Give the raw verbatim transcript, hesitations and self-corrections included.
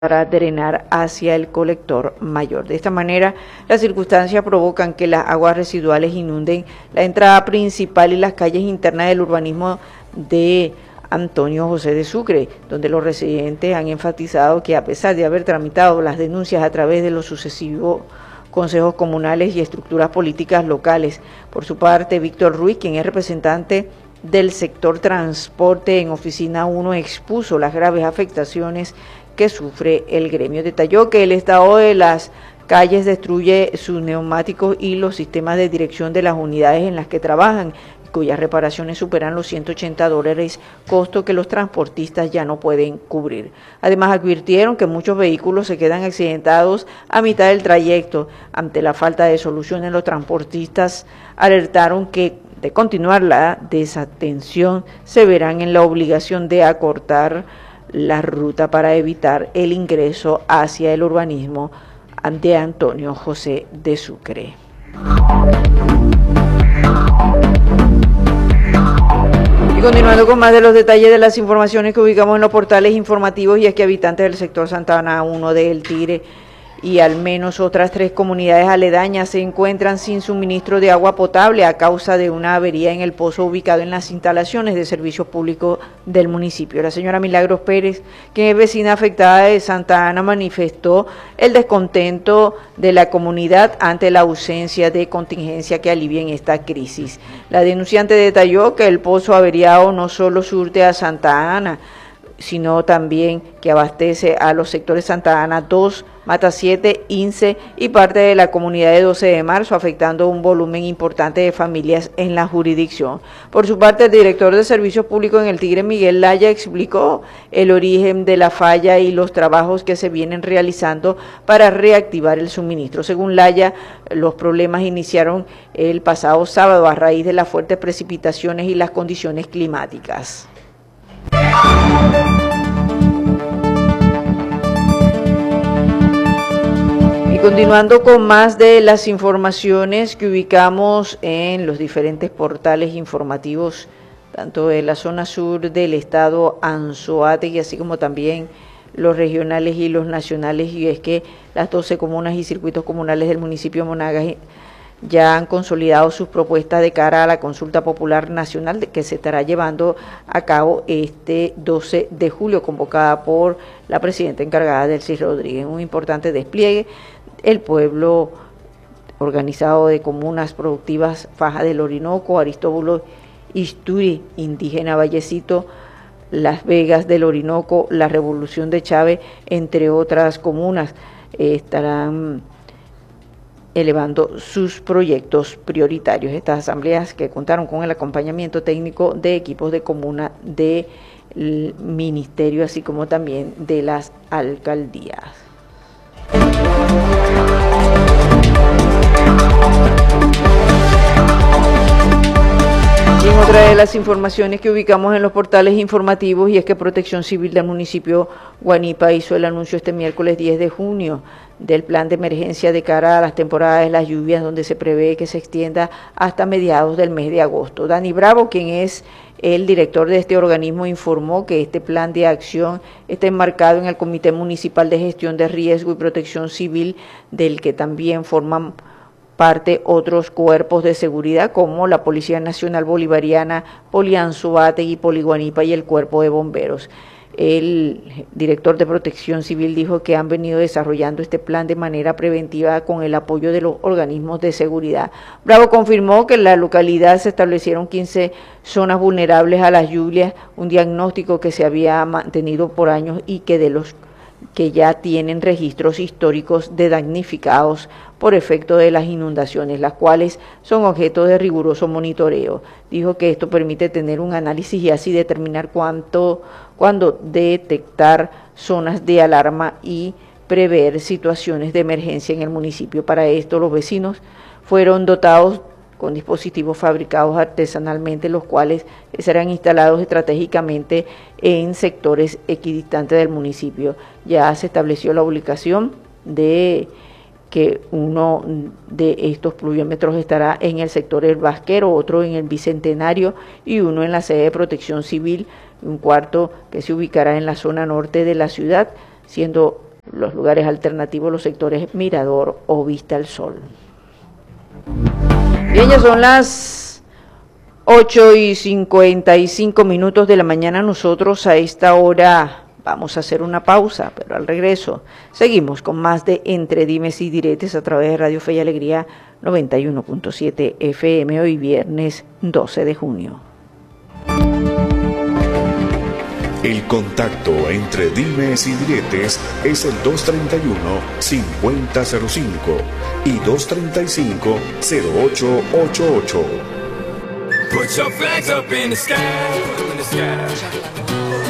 para drenar hacia el colector mayor. De esta manera, las circunstancias provocan que las aguas residuales inunden la entrada principal y las calles internas del urbanismo de Antonio José de Sucre, donde los residentes han enfatizado que a pesar de haber tramitado las denuncias a través de los sucesivos consejos comunales y estructuras políticas locales, por su parte, Víctor Ruiz, quien es representante del sector transporte en Oficina uno, expuso las graves afectaciones que sufre el gremio. Detalló que el estado de las calles destruye sus neumáticos y los sistemas de dirección de las unidades en las que trabajan, cuyas reparaciones superan los ciento ochenta dólares, costo que los transportistas ya no pueden cubrir. Además, advirtieron que muchos vehículos se quedan accidentados a mitad del trayecto. Ante la falta de soluciones, los transportistas alertaron que, de continuar la desatención, se verán en la obligación de acortar la ruta para evitar el ingreso hacia el urbanismo de Antonio José de Sucre. Y continuando con más de los detalles de las informaciones que ubicamos en los portales informativos, y es que habitantes del sector Santa Ana uno de El Tigre y al menos otras tres comunidades aledañas se encuentran sin suministro de agua potable a causa de una avería en el pozo ubicado en las instalaciones de servicios públicos del municipio. La señora Milagros Pérez, quien es vecina afectada de Santa Ana, manifestó el descontento de la comunidad ante la ausencia de contingencia que alivien esta crisis. La denunciante detalló que el pozo averiado no solo surte a Santa Ana, sino también que abastece a los sectores Santa Ana dos, Mata siete, Ince y parte de la comunidad de doce de marzo, afectando un volumen importante de familias en la jurisdicción. Por su parte, el director de Servicios Públicos en El Tigre, Miguel Laya, explicó el origen de la falla y los trabajos que se vienen realizando para reactivar el suministro. Según Laya, los problemas iniciaron el pasado sábado a raíz de las fuertes precipitaciones y las condiciones climáticas. Y continuando con más de las informaciones que ubicamos en los diferentes portales informativos, tanto de la zona sur del estado Anzoátegui, así como también los regionales y los nacionales, y es que las doce comunas y circuitos comunales del municipio de Monagas ya han consolidado sus propuestas de cara a la consulta popular nacional que se estará llevando a cabo este doce de julio, convocada por la presidenta encargada, Delcy Rodríguez. Un importante despliegue. El pueblo organizado de comunas productivas Faja del Orinoco, Aristóbulo Isturi, Indígena Vallecito, Las Vegas del Orinoco, La Revolución de Chávez, entre otras comunas, eh, estarán elevando sus proyectos prioritarios. Estas asambleas, que contaron con el acompañamiento técnico de equipos de comuna del ministerio, así como también de las alcaldías. Y en otra de las informaciones que ubicamos en los portales informativos, y es que Protección Civil del municipio Guanipa hizo el anuncio este miércoles diez de junio del plan de emergencia de cara a las temporadas de las lluvias, donde se prevé que se extienda hasta mediados del mes de agosto. Dani Bravo, quien es el director de este organismo, informó que este plan de acción está enmarcado en el Comité Municipal de Gestión de Riesgo y Protección Civil, del que también forman parte otros cuerpos de seguridad como la Policía Nacional Bolivariana, Polianzoátegui, Poliguanipa y el Cuerpo de Bomberos. El director de Protección Civil dijo que han venido desarrollando este plan de manera preventiva con el apoyo de los organismos de seguridad. Bravo confirmó que en la localidad se establecieron quince zonas vulnerables a las lluvias, un diagnóstico que se había mantenido por años y que de los que ya tienen registros históricos de damnificados por efecto de las inundaciones, las cuales son objeto de riguroso monitoreo. Dijo que esto permite tener un análisis y así determinar cuánto, cuándo detectar zonas de alarma y prever situaciones de emergencia en el municipio. Para esto, los vecinos fueron dotados con dispositivos fabricados artesanalmente, los cuales serán instalados estratégicamente en sectores equidistantes del municipio. Ya se estableció la obligación de que uno de estos pluviómetros estará en el sector El Vasquero, otro en el Bicentenario y uno en la sede de Protección Civil, un cuarto que se ubicará en la zona norte de la ciudad, siendo los lugares alternativos, los sectores Mirador o Vista al Sol. Bien, ya son las ocho y cincuenta y cinco minutos de la mañana. Nosotros a esta hora vamos a hacer una pausa, pero al regreso seguimos con más de Entre Dimes y Diretes a través de Radio Fe y Alegría noventa y uno punto siete F M, hoy viernes doce de junio. El contacto entre Dimes y Diretes es el dos treinta y uno, cincuenta cero cinco y dos treinta y cinco, cero ocho ochenta y ocho. Put your flags up in the sky, in the sky.